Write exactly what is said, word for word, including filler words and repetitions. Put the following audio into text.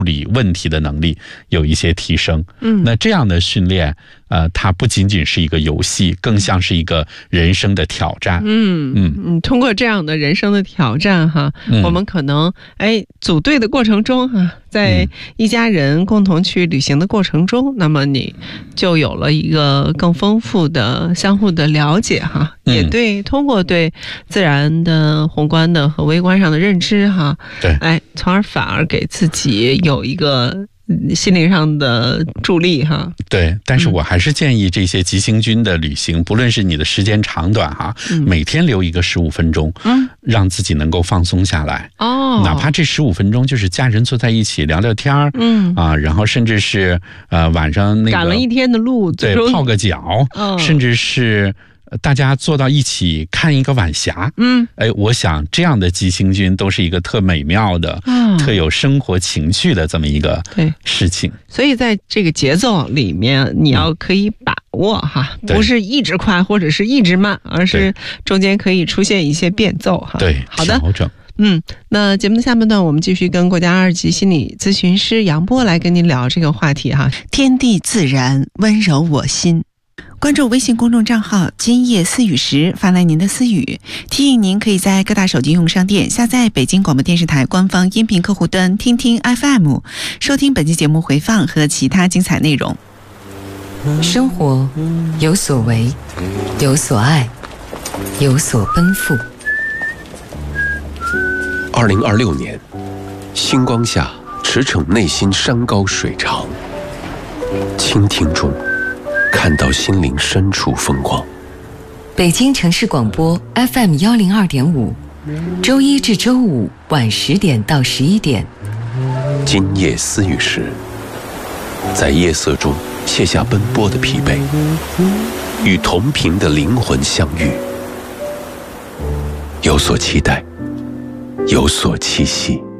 理问题的能力有一些提升。 嗯， 那这样的训练，呃，它不仅仅是一个游戏，更像是一个人生的挑战。 嗯嗯嗯，通过这样的人生的挑战哈， 嗯、 我们可能哎组队的过程中哈，在一家人共同去旅行的过程中，嗯、那么你就有了一个更丰富的相互的了解哈， 嗯、 也对通过对自然的宏观的和微观上的认知哈， 对， 哎，从而反而给自己有一个心灵上的助力哈。 对，但是我还是建议这些急行军的旅行，嗯、不论是你的时间长短哈，嗯、每天留一个十五分钟，嗯，让自己能够放松下来。哦，哪怕这十五分钟就是家人坐在一起聊聊天，嗯啊，然后甚至是呃晚上那个赶了一天的路， 对，泡个脚，哦、甚至是。大家坐到一起看一个晚霞，嗯，哎，我想这样的急行军都是一个特美妙的、嗯、特有生活情趣的这么一个事情。 所以在这个节奏里面，你要可以把握哈，嗯、不是一直快或者是一直慢，而是中间可以出现一些变奏哈。 对， 好的， 调整。 嗯，那节目的下半段，我们继续跟国家二级心理咨询师杨波来跟您聊这个话题哈。天地自然，温柔我心。关注微信公众账号今夜思语时发来您的私语，提醒您可以在各大手机应用商店下载北京广播电视台官方音频客户端听听 F M， 收听本期节目回放和其他精彩内容。 生活有所为，有所爱，有所奔赴。 二零二六年，星光下驰骋内心山高水长，倾听中看到心灵深处风光。 北京城市广播 F M 幺零二点五，周一至周五晚十点到十一点。 今夜思语时，在夜色中卸下奔波的疲惫，与同频的灵魂相遇，有所期待，有所栖息。